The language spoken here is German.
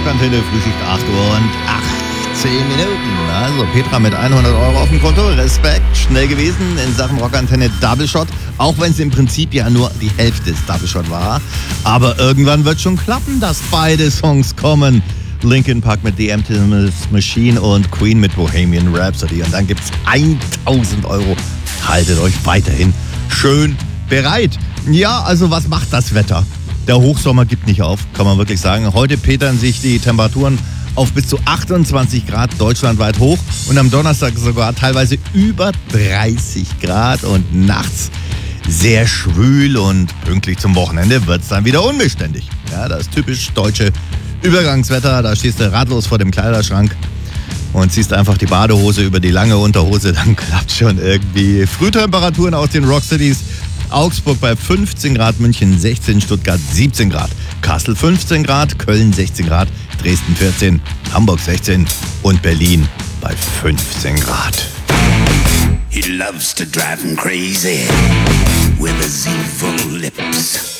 Rockantenne, Frühschicht 8 Uhr und 18 Minuten. Also Petra mit 100 Euro auf dem Konto. Respekt, schnell gewesen in Sachen Rockantenne Double Shot. Auch wenn es im Prinzip ja nur die Hälfte des Double Shot war. Aber irgendwann wird schon klappen, dass beide Songs kommen. Linkin Park mit The Emptiness Machine und Queen mit Bohemian Rhapsody. Und dann gibt's 1000 Euro. Haltet euch weiterhin schön bereit. Ja, also was macht das Wetter? Der Hochsommer gibt nicht auf, kann man wirklich sagen. Heute petern sich die Temperaturen auf bis zu 28 Grad deutschlandweit hoch und am Donnerstag sogar teilweise über 30 Grad und nachts sehr schwül und pünktlich zum Wochenende wird es dann wieder unbeständig. Ja, das ist typisch deutsche Übergangswetter. Da stehst du ratlos vor dem Kleiderschrank und ziehst einfach die Badehose über die lange Unterhose, dann klappt schon irgendwie. Frühtemperaturen aus den Rockcities. Augsburg bei 15 Grad, München 16, Stuttgart 17 Grad, Kassel 15 Grad, Köln 16 Grad, Dresden 14, Hamburg 16 und Berlin bei 15 Grad. He loves to drive him crazy with his evil lips.